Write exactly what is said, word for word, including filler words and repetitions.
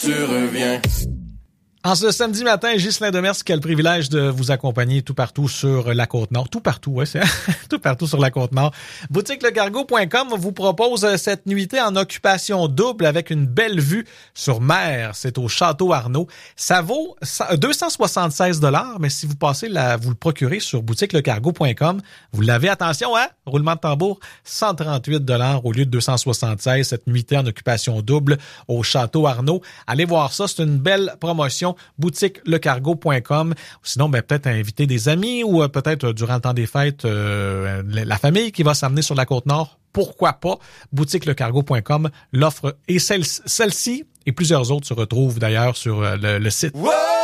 Tu reviens. En ce samedi matin, Ghislain Demers qui a le privilège de vous accompagner tout partout sur la Côte-Nord. Tout partout, ouais, c'est tout partout sur la Côte-Nord. Boutique le cargo point com vous propose cette nuitée en occupation double avec une belle vue sur mer. C'est au Château Arnaud. Ça vaut deux cent soixante-seize dollars, mais si vous passez la, vous le procurez sur boutique le cargo point com, vous l'avez, attention, hein, roulement de tambour, cent trente-huit dollars au lieu de deux cent soixante-seize, cette nuitée en occupation double au Château Arnaud. Allez voir ça, c'est une belle promotion. boutique le cargo point com. Sinon, ben, peut-être inviter des amis ou euh, peut-être euh, durant le temps des fêtes, euh, la famille qui va s'amener sur la Côte-Nord. Pourquoi pas? boutique le cargo point com. L'offre et celle, celle-ci et plusieurs autres se retrouvent d'ailleurs sur euh, le, le site. Wow!